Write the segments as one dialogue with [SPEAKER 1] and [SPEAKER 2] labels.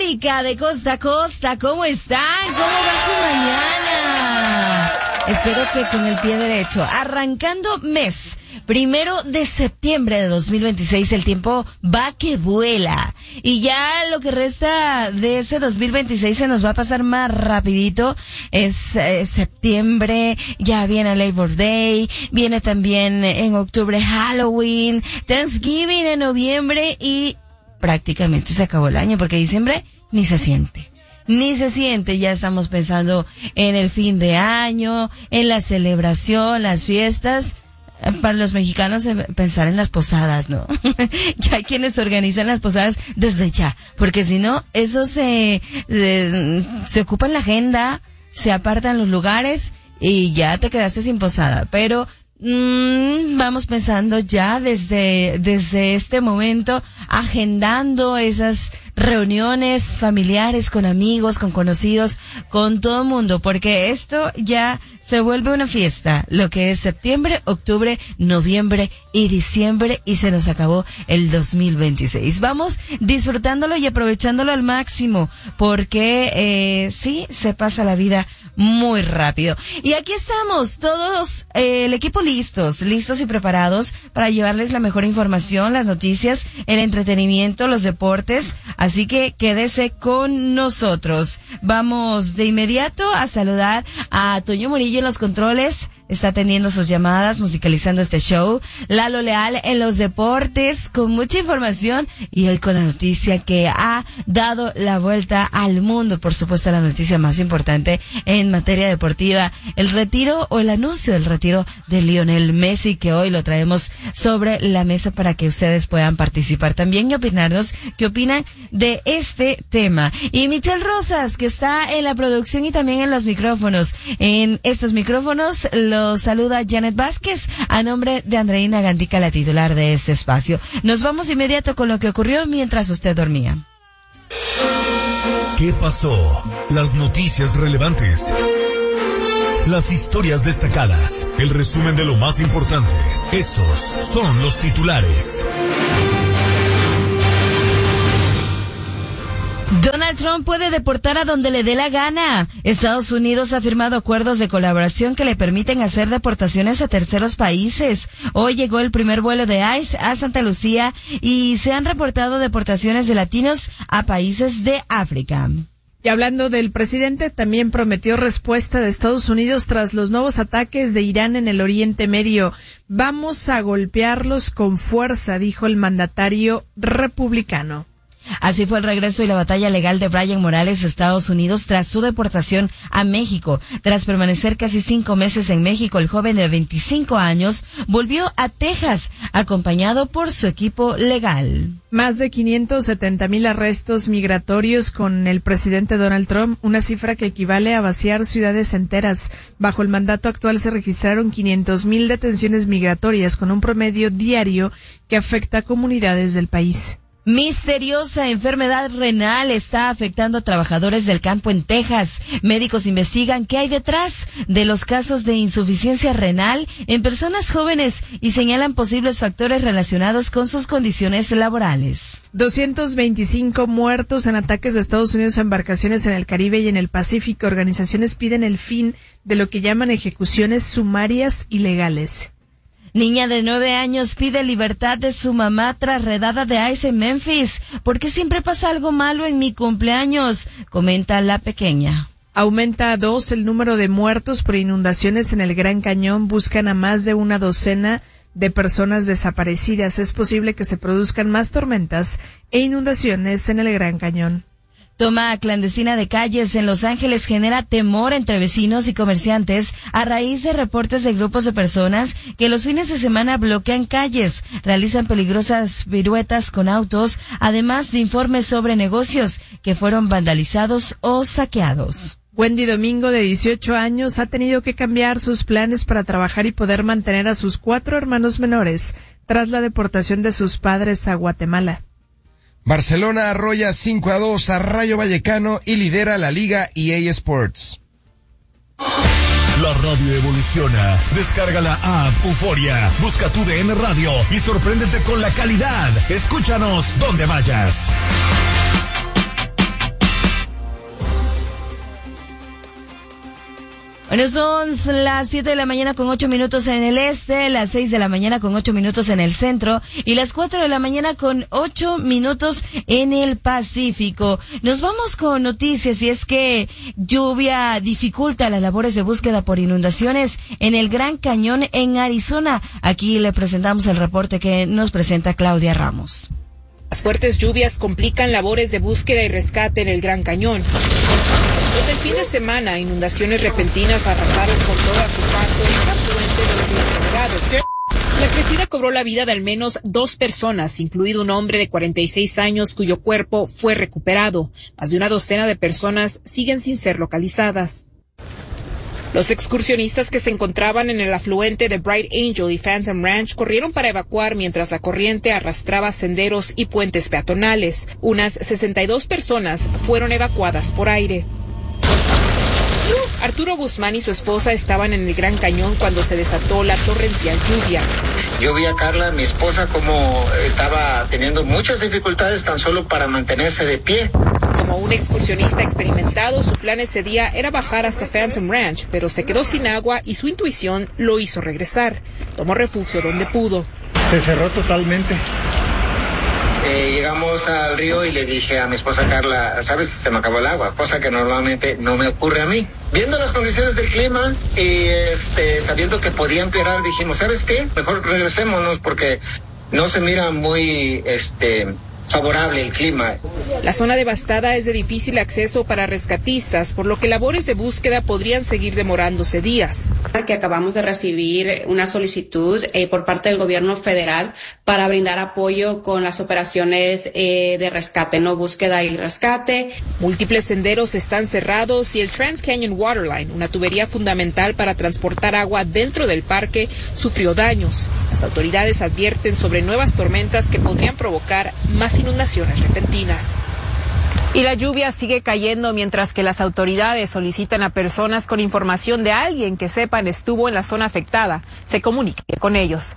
[SPEAKER 1] América de costa a costa, ¿cómo están? ¿Cómo va su mañana? Espero que con el pie derecho. Arrancando mes, 1 de septiembre de 2026, el tiempo va que vuela. Y ya lo que resta de ese 2026 se nos va a pasar más rapidito. Es septiembre, ya viene Labor Day, viene también en octubre Halloween, Thanksgiving en noviembre y prácticamente se acabó el año porque diciembre ni se siente. Ya estamos pensando en el fin de año, en la celebración, las fiestas. Para los mexicanos pensar en las posadas, ¿no? Ya hay quienes organizan las posadas desde ya, porque si no, eso se ocupa en la agenda, se apartan los lugares y ya te quedaste sin posada, pero vamos pensando ya desde este momento, agendando esas reuniones familiares con amigos, con conocidos, con todo el mundo, porque esto ya se vuelve una fiesta, lo que es septiembre, octubre, noviembre y diciembre, y se nos acabó el 2026. Vamos disfrutándolo y aprovechándolo al máximo, porque sí, se pasa la vida muy rápido. Y aquí estamos, todos, el equipo listos y preparados para llevarles la mejor información, las noticias, el entretenimiento, los deportes, así que quédese con nosotros. Vamos de inmediato a saludar a Toño Murillo en los controles. Está atendiendo sus llamadas, musicalizando este show. Lalo Leal en los deportes, con mucha información. Y hoy con la noticia que ha dado la vuelta al mundo. Por supuesto, la noticia más importante en materia deportiva. El retiro o el anuncio del retiro de Lionel Messi, que hoy lo traemos sobre la mesa para que ustedes puedan participar también y opinarnos qué opinan de este tema. Y Michelle Rosas, que está en la producción y también en los micrófonos. En estos micrófonos los saluda Janet Vázquez a nombre de Andreina Gandica, la titular de este espacio. Nos vamos de inmediato con lo que ocurrió mientras usted dormía.
[SPEAKER 2] ¿Qué pasó? Las noticias relevantes. Las historias destacadas. El resumen de lo más importante. Estos son los titulares.
[SPEAKER 1] Donald Trump puede deportar a donde le dé la gana. Estados Unidos ha firmado acuerdos de colaboración que le permiten hacer deportaciones a terceros países. Hoy llegó el primer vuelo de ICE a Santa Lucía y se han reportado deportaciones de latinos a países de África.
[SPEAKER 3] Y hablando del presidente, también prometió respuesta de Estados Unidos tras los nuevos ataques de Irán en el Oriente Medio. Vamos a golpearlos con fuerza, dijo el mandatario republicano.
[SPEAKER 1] Así fue el regreso y la batalla legal de Brian Morales a Estados Unidos tras su deportación a México. Tras permanecer casi 5 meses en México, el joven de 25 años volvió a Texas, acompañado por su equipo legal.
[SPEAKER 3] Más de 570,000 arrestos migratorios con el presidente Donald Trump, una cifra que equivale a vaciar ciudades enteras. Bajo el mandato actual se registraron 500,000 detenciones migratorias con un promedio diario que afecta a comunidades del país.
[SPEAKER 1] Misteriosa enfermedad renal está afectando a trabajadores del campo en Texas. Médicos investigan qué hay detrás de los casos de insuficiencia renal en personas jóvenes y señalan posibles factores relacionados con sus condiciones laborales.
[SPEAKER 3] 225 muertos en ataques de Estados Unidos a embarcaciones en el Caribe y en el Pacífico. Organizaciones piden el fin de lo que llaman ejecuciones sumarias ilegales.
[SPEAKER 1] Niña de 9 años pide libertad de su mamá tras redada de ICE en Memphis. ¿Por qué siempre pasa algo malo en mi cumpleaños?, comenta la pequeña.
[SPEAKER 3] Aumenta a 2 el número de muertos por inundaciones en el Gran Cañón. Buscan a más de una docena de personas desaparecidas. Es posible que se produzcan más tormentas e inundaciones en el Gran Cañón.
[SPEAKER 1] Toma clandestina de calles en Los Ángeles genera temor entre vecinos y comerciantes a raíz de reportes de grupos de personas que los fines de semana bloquean calles, realizan peligrosas piruetas con autos, además de informes sobre negocios que fueron vandalizados o saqueados.
[SPEAKER 3] Wendy Domingo, de 18 años, ha tenido que cambiar sus planes para trabajar y poder mantener a sus 4 hermanos menores tras la deportación de sus padres a Guatemala.
[SPEAKER 4] Barcelona arrolla 5-2 a Rayo Vallecano y lidera la Liga EA Sports.
[SPEAKER 2] La radio evoluciona. Descarga la app Euforia, busca tu DN Radio y sorpréndete con la calidad. Escúchanos donde vayas.
[SPEAKER 1] Bueno, son las 7 de la mañana con 8 minutos en el este, las 6 de la mañana con 8 minutos en el centro y las 4 de la mañana con 8 minutos en el Pacífico. Nos vamos con noticias y es que lluvia dificulta las labores de búsqueda por inundaciones en el Gran Cañón en Arizona. Aquí le presentamos el reporte que nos presenta Claudia Ramos.
[SPEAKER 5] Las fuertes lluvias complican labores de búsqueda y rescate en el Gran Cañón. Durante el fin de semana, inundaciones repentinas arrasaron con todo a su paso el afluente del río Colorado. La crecida cobró la vida de al menos 2 personas, incluido un hombre de 46 años cuyo cuerpo fue recuperado. Más de una docena de personas siguen sin ser localizadas. Los excursionistas que se encontraban en el afluente de Bright Angel y Phantom Ranch corrieron para evacuar mientras la corriente arrastraba senderos y puentes peatonales. Unas 62 personas fueron evacuadas por aire. Arturo Guzmán y su esposa estaban en el Gran Cañón cuando se desató la torrencial lluvia.
[SPEAKER 6] Yo vi a Carla, mi esposa, como estaba teniendo muchas dificultades tan solo para mantenerse de pie.
[SPEAKER 5] Como un excursionista experimentado, su plan ese día era bajar hasta Phantom Ranch, pero se quedó sin agua y su intuición lo hizo regresar. Tomó refugio donde pudo.
[SPEAKER 7] Se cerró totalmente.
[SPEAKER 6] Llegamos al río y le dije a mi esposa Carla, ¿sabes? Se me acabó el agua, cosa que normalmente no me ocurre a mí. Viendo las condiciones del clima y sabiendo que podía empeorar, dijimos, ¿sabes qué? Mejor regresémonos porque no se mira muy favorable el clima.
[SPEAKER 5] La zona devastada es de difícil acceso para rescatistas, por lo que labores de búsqueda podrían seguir demorándose días.
[SPEAKER 8] Que acabamos de recibir una solicitud por parte del gobierno federal para brindar apoyo con las operaciones de rescate, búsqueda y rescate.
[SPEAKER 5] Múltiples senderos están cerrados y el Trans Canyon Waterline, una tubería fundamental para transportar agua dentro del parque, sufrió daños. Las autoridades advierten sobre nuevas tormentas que podrían provocar más inundaciones repentinas.
[SPEAKER 9] Y la lluvia sigue cayendo mientras que las autoridades solicitan a personas con información de alguien que sepan estuvo en la zona afectada, se comunique con ellos.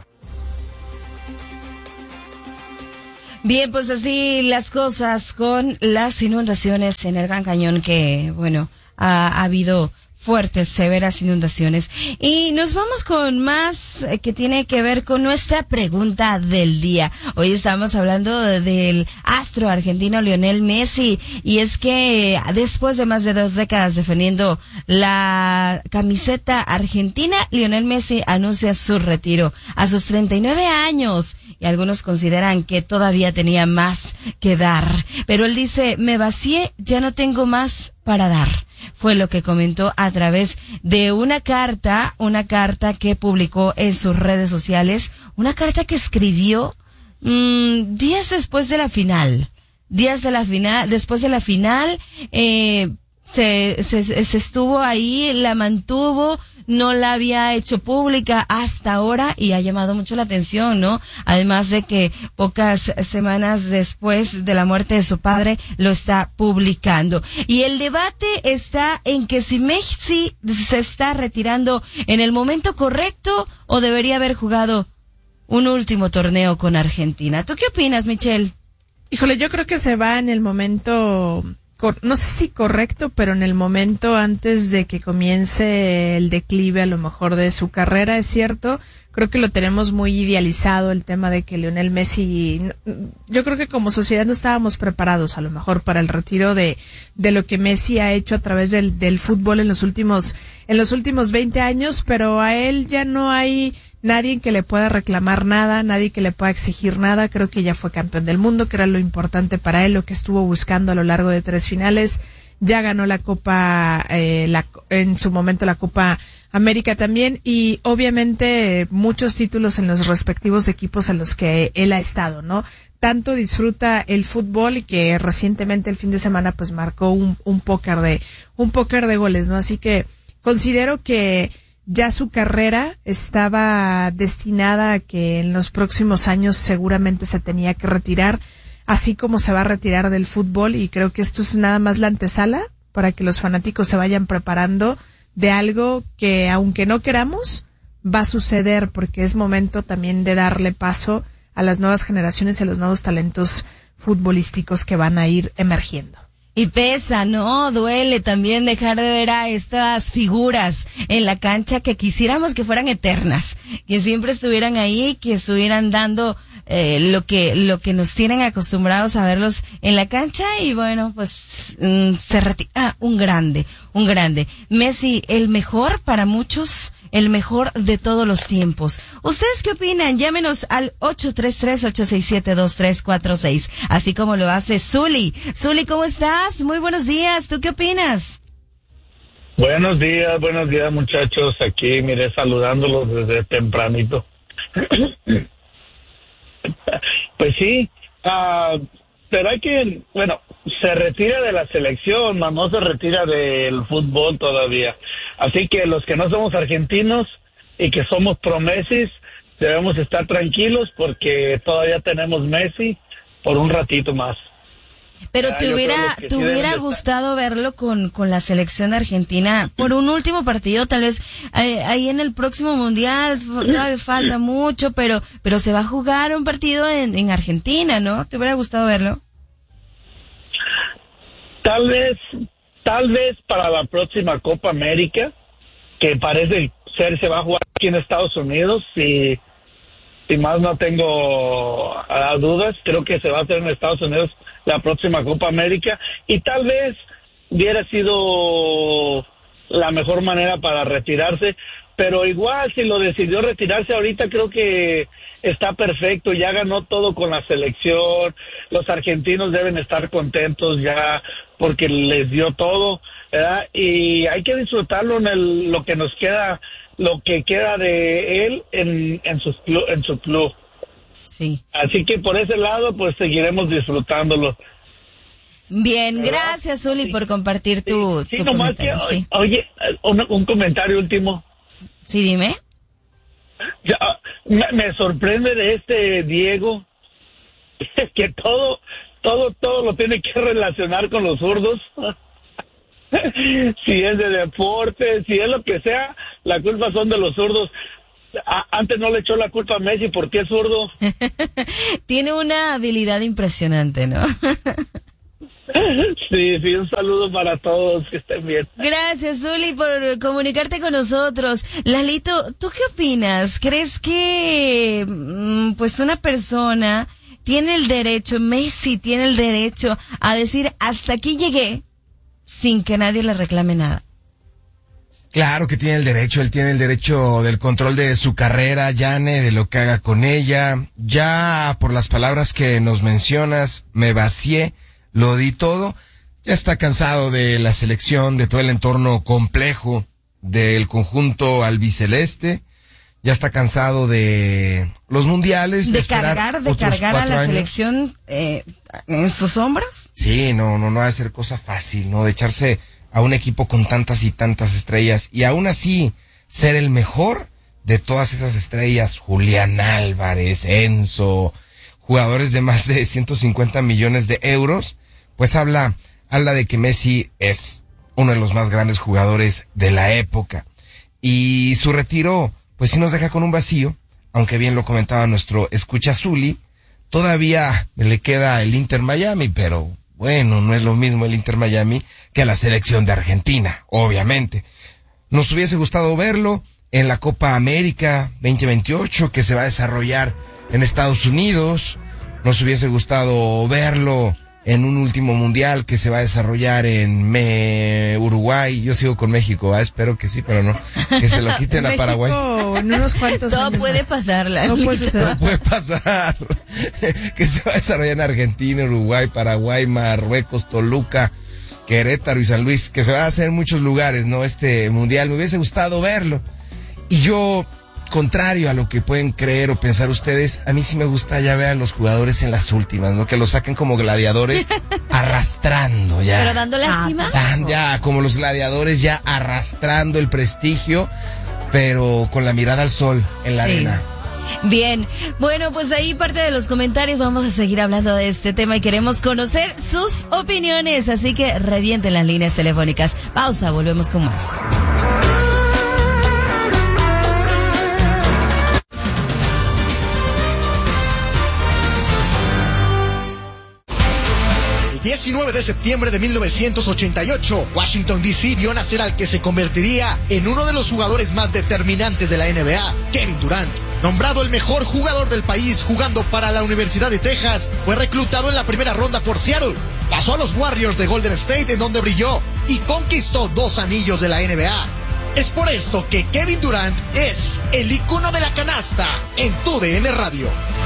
[SPEAKER 1] Bien, pues así las cosas con las inundaciones en el Gran Cañón que, ha habido fuertes, severas inundaciones. Y nos vamos con más que tiene que ver con nuestra pregunta del día. Hoy estamos hablando del astro argentino Lionel Messi, y es que después de más de 2 décadas defendiendo la camiseta argentina, Lionel Messi anuncia su retiro a sus 39 años. Y algunos consideran que todavía tenía más que dar. Pero él dice, me vacié, ya no tengo más para dar. Fue lo que comentó a través de una carta que publicó en sus redes sociales, una carta que escribió días después de la final. Después de la final, se estuvo ahí, la mantuvo, no la había hecho pública hasta ahora y ha llamado mucho la atención, ¿no? Además de que pocas semanas después de la muerte de su padre lo está publicando. Y el debate está en que si Messi se está retirando en el momento correcto o debería haber jugado un último torneo con Argentina. ¿Tú qué opinas, Michelle?
[SPEAKER 3] Híjole, yo creo que se va en el momento, no sé si correcto, pero en el momento antes de que comience el declive a lo mejor de su carrera, es cierto. Creo que lo tenemos muy idealizado, el tema de que Lionel Messi, yo creo que como sociedad no estábamos preparados a lo mejor para el retiro de lo que Messi ha hecho a través del fútbol en los últimos 20 años, pero a él ya no hay nadie que le pueda reclamar nada, nadie que le pueda exigir nada. Creo que ya fue campeón del mundo, que era lo importante para él, lo que estuvo buscando a lo largo de 3 finales. Ya ganó la Copa, en su momento la Copa América también, y obviamente muchos títulos en los respectivos equipos en los que él ha estado, ¿no? Tanto disfruta el fútbol y que recientemente el fin de semana pues marcó un póker de goles, ¿no? Así que considero que ya su carrera estaba destinada a que en los próximos años seguramente se tenía que retirar, así como se va a retirar del fútbol, y creo que esto es nada más la antesala para que los fanáticos se vayan preparando de algo que, aunque no queramos, va a suceder, porque es momento también de darle paso a las nuevas generaciones y a los nuevos talentos futbolísticos que van a ir emergiendo.
[SPEAKER 1] Y pesa, ¿no? Duele también dejar de ver a estas figuras en la cancha que quisiéramos que fueran eternas, que siempre estuvieran ahí, que estuvieran dando lo que nos tienen acostumbrados a verlos en la cancha. Y bueno, pues se retira un grande. Messi, el mejor para muchos, el mejor de todos los tiempos. ¿Ustedes qué opinan? Llámenos al 833-867-2346, así como lo hace Zuli. Zuli, ¿cómo estás? Muy buenos días. ¿Tú qué opinas?
[SPEAKER 7] Buenos días muchachos. Aquí, mire, saludándolos desde tempranito. Pues sí, pero hay que, se retira de la selección, no se retira del fútbol todavía. Así que los que no somos argentinos y que somos pro Messi, debemos estar tranquilos porque todavía tenemos Messi por un ratito más.
[SPEAKER 1] Pero te hubiera gustado verlo con la selección argentina por un último partido, tal vez ahí en el próximo mundial. Todavía falta mucho, pero se va a jugar un partido en Argentina, ¿no? ¿Te hubiera gustado verlo?
[SPEAKER 7] Tal vez para la próxima Copa América, que parece ser se va a jugar aquí en Estados Unidos, si más no tengo dudas, creo que se va a hacer en Estados Unidos la próxima Copa América, y tal vez hubiera sido la mejor manera para retirarse, pero igual si lo decidió retirarse ahorita, creo que está perfecto, ya ganó todo con la selección, los argentinos deben estar contentos ya porque les dio todo, ¿verdad? Y hay que disfrutarlo en lo que nos queda, lo que queda de él en su club.
[SPEAKER 1] Sí.
[SPEAKER 7] Así que por ese lado, pues seguiremos disfrutándolo.
[SPEAKER 1] Bien, ¿verdad? Gracias, Zuli, por compartir tu comentario.
[SPEAKER 7] Sí. Oye, un comentario último.
[SPEAKER 1] Sí, dime.
[SPEAKER 7] Ya, me sorprende de este Diego, que todo lo tiene que relacionar con los zurdos. Si es de deporte, si es lo que sea, la culpa son de los zurdos. Antes no le echó la culpa a Messi porque es zurdo.
[SPEAKER 1] Tiene una habilidad impresionante, ¿no?
[SPEAKER 7] Sí, un saludo para todos, que estén bien.
[SPEAKER 1] Gracias, Zuli, por comunicarte con nosotros. Lalito, ¿tú qué opinas? ¿Crees que pues una persona tiene el derecho, Messi tiene el derecho a decir hasta aquí llegué sin que nadie le reclame nada?
[SPEAKER 4] Claro que tiene el derecho, él tiene el derecho del control de su carrera, Yane, de lo que haga con ella. Ya por las palabras que nos mencionas, me vacié, lo di todo. Ya está cansado de la selección, de todo el entorno complejo del conjunto albiceleste. Ya está cansado de los mundiales.
[SPEAKER 1] ¿De cargar a la selección en sus hombros?
[SPEAKER 4] Sí, no va a ser cosa fácil, ¿no? De echarse a un equipo con tantas y tantas estrellas y aún así ser el mejor de todas esas estrellas, Julián Álvarez, Enzo, jugadores de más de 150 millones de euros, pues habla de que Messi es uno de los más grandes jugadores de la época. Y su retiro, pues sí nos deja con un vacío, aunque bien lo comentaba nuestro escucha Zuli, todavía le queda el Inter Miami, pero bueno, no es lo mismo el Inter Miami que la selección de Argentina, obviamente. Nos hubiese gustado verlo en la Copa América 2028, que se va a desarrollar en Estados Unidos. Nos hubiese gustado verlo en un último mundial que se va a desarrollar en Uruguay. Yo sigo con México, espero que sí, pero no, que se lo quiten a Paraguay.
[SPEAKER 3] En unos cuantos
[SPEAKER 1] todo puede pasar,
[SPEAKER 4] todo puede pasar. Que se va a desarrollar en Argentina, Uruguay, Paraguay, Marruecos, Toluca, Querétaro y San Luis, que se va a hacer en muchos lugares, ¿no? Este mundial, me hubiese gustado verlo. Y yo, contrario a lo que pueden creer o pensar ustedes, a mí sí me gusta ya ver a los jugadores en las últimas, ¿no? Que los saquen como gladiadores arrastrando ya.
[SPEAKER 1] ¿Pero dando lástima?
[SPEAKER 4] Ya, como los gladiadores ya arrastrando el prestigio, pero con la mirada al sol en la arena.
[SPEAKER 1] Bien, bueno, pues ahí parte de los comentarios. Vamos a seguir hablando de este tema y queremos conocer sus opiniones, así que revienten las líneas telefónicas. Pausa, volvemos con más.
[SPEAKER 10] 19 de septiembre de 1988, Washington D.C. vio nacer al que se convertiría en uno de los jugadores más determinantes de la NBA, Kevin Durant. Nombrado el mejor jugador del país jugando para la Universidad de Texas, fue reclutado en la primera ronda por Seattle. Pasó a los Warriors de Golden State, en donde brilló y conquistó 2 anillos de la NBA. Es por esto que Kevin Durant es el icono de la canasta en tu DN Radio.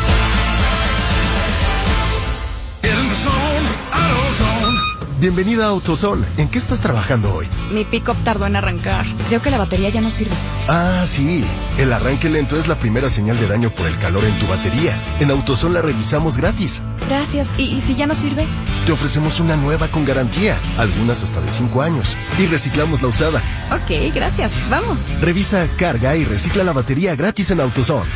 [SPEAKER 11] Bienvenida a AutoZone. ¿En qué estás trabajando hoy?
[SPEAKER 12] Mi pick-up tardó en arrancar. Creo que la batería ya no sirve.
[SPEAKER 11] Ah, sí. El arranque lento es la primera señal de daño por el calor en tu batería. En AutoZone la revisamos gratis.
[SPEAKER 12] Gracias. ¿Y si ya no sirve?
[SPEAKER 11] Te ofrecemos una nueva con garantía, algunas hasta de 5 años. Y reciclamos la usada.
[SPEAKER 12] Ok, gracias. Vamos.
[SPEAKER 11] Revisa, carga y recicla la batería gratis en AutoZone.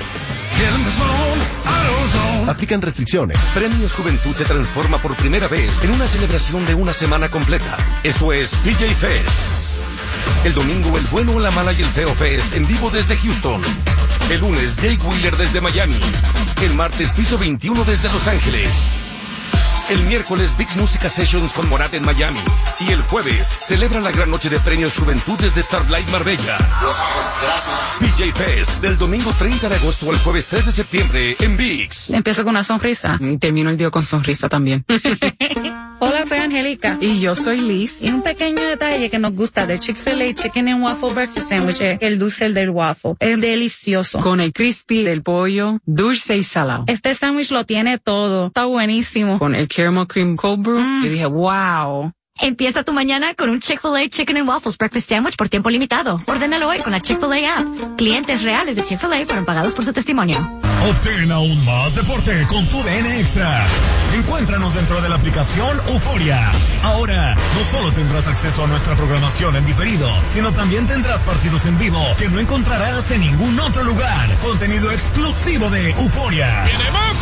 [SPEAKER 11] Aplican restricciones.
[SPEAKER 13] Premios Juventud se transforma por primera vez en una celebración de una semana completa. Esto es PJ Fest. El domingo, el bueno, la mala y el feo Fest en vivo desde Houston. El lunes, Jake Wheeler desde Miami. El martes, Piso 21 desde Los Ángeles. El miércoles, Big Música Sessions con Morat en Miami. Y el jueves, celebra la gran noche de premios Juventud desde Starlight Marbella. Gracias. PJ Fest, del domingo 30 de agosto al jueves 3 de septiembre en VIX.
[SPEAKER 14] Empiezo con una sonrisa y termino el día con sonrisa también.
[SPEAKER 15] Hola, soy Angélica.
[SPEAKER 14] Y yo soy Liz.
[SPEAKER 15] Y un pequeño detalle que nos gusta del Chick-fil-A Chicken and Waffle Breakfast Sandwich es el dulce del waffle. Es delicioso.
[SPEAKER 14] Con el crispy del pollo, dulce y salado.
[SPEAKER 15] Este sándwich lo tiene todo. Está buenísimo.
[SPEAKER 14] Con el caramel cream cold brew, yo dije, wow.
[SPEAKER 16] Empieza tu mañana con un Chick-fil-A Chicken and Waffles Breakfast Sandwich por tiempo limitado. Ordénalo hoy con la Chick-fil-A app. Clientes reales de Chick-fil-A fueron pagados por su testimonio.
[SPEAKER 2] Obtén aún más deporte con tu DN Extra. Encuéntranos dentro de la aplicación Euforia. Ahora, no solo tendrás acceso a nuestra programación en diferido, sino también tendrás partidos en vivo que no encontrarás en ningún otro lugar. Contenido exclusivo de Euforia.
[SPEAKER 17] ¡Viene Messi!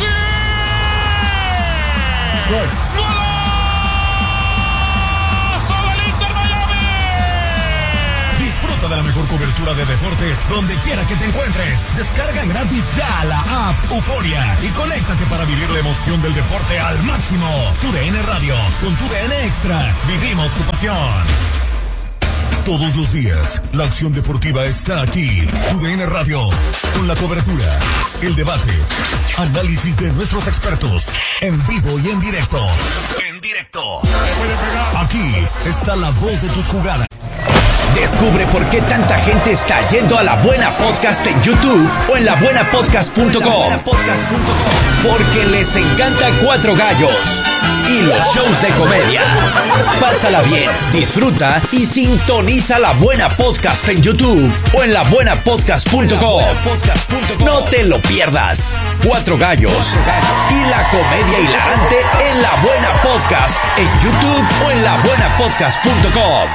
[SPEAKER 17] ¡Gol!
[SPEAKER 2] Disfruta de la mejor cobertura de deportes donde quiera que te encuentres. Descarga gratis ya la app Euforia y conéctate para vivir la emoción del deporte al máximo. Tu DN Radio, con tu DN Extra, vivimos tu pasión. Todos los días, la acción deportiva está aquí. Tu DN Radio, con la cobertura, el debate, análisis de nuestros expertos, en vivo y en directo. En directo. Aquí está la voz de tus jugadas.
[SPEAKER 18] Descubre por qué tanta gente está yendo a La Buena Podcast en YouTube o en labuenapodcast.com. Porque les encanta Cuatro Gallos y los shows de comedia. Pásala bien, disfruta y sintoniza La Buena Podcast en YouTube o en labuenapodcast.com. No te lo pierdas. Cuatro Gallos y la comedia hilarante en La Buena Podcast en YouTube o en labuenapodcast.com.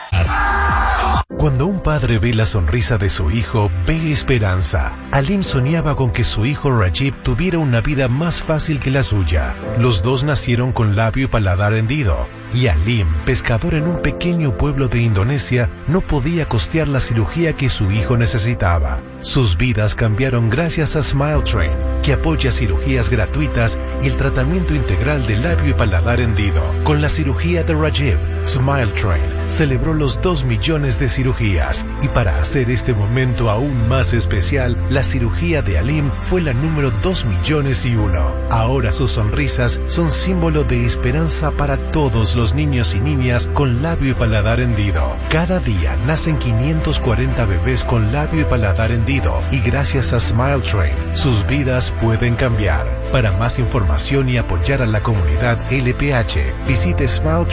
[SPEAKER 19] Cuando un padre ve la sonrisa de su hijo, ve esperanza. Alim soñaba con que su hijo Rajib tuviera una vida más fácil que la suya. Los dos nacieron con labio y paladar hendido, y Alim, pescador en un pequeño pueblo de Indonesia, no podía costear la cirugía que su hijo necesitaba. Sus vidas cambiaron gracias a Smile Train, que apoya cirugías gratuitas y el tratamiento integral de labio y paladar hendido. Con la cirugía de Rajib, Smile Train celebró los 2 millones de cirugías, y para hacer este momento aún más especial, la cirugía de Alim fue la número 2.000.001. Ahora sus sonrisas son símbolo de esperanza para todos los niños y niñas con labio y paladar hendido. Cada día nacen 540 bebés con labio y paladar hendido, y gracias a Smile Train, sus vidas pueden cambiar. Para más información y apoyar a la comunidad LPH, visite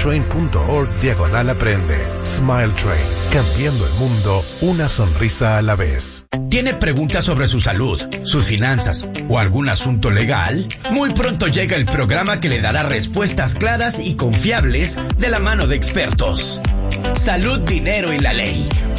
[SPEAKER 19] smiletrain.org/aprende. Smile Train, cambiando el mundo, una sonrisa a la vez.
[SPEAKER 18] ¿Tiene preguntas sobre su salud, sus finanzas o algún asunto legal? Muy pronto llega el programa que le dará respuestas claras y confiables de la mano de expertos. Salud, dinero y la ley.